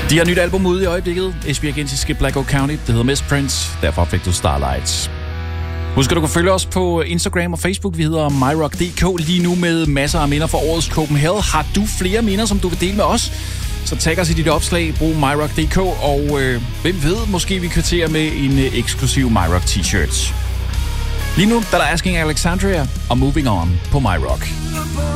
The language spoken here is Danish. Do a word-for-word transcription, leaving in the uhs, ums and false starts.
De har nyt album ude i øjeblikket. Esbjergensiske Black Oak County. Det hedder Miss Prince. Derfor fik du Starlights. Husk at du kan følge os på Instagram og Facebook. Vi hedder myrock punktum d k lige nu med masser af minder fra årets Copenhagen. Har du flere minder, som du vil dele med os? Så tag os i dit opslag. Brug myrock punktum d k. Og øh, hvem ved, måske vi kvitterer med en øh, eksklusiv MyRock t-shirt. Lige nu, der er der Asking Alexandria og Moving On på MyRock.